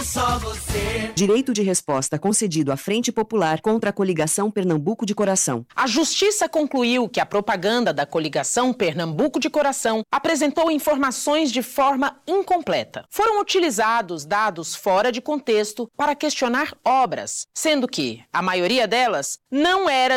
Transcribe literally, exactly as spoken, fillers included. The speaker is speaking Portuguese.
só você. Direito de resposta concedido à Frente Popular contra a Coligação Pernambuco de Coração. A Justiça concluiu que a propaganda da Coligação Pernambuco de Coração apresentou informações de forma incompleta. Foram utilizados dados fora de contexto para questionar obras, sendo que a maioria delas não era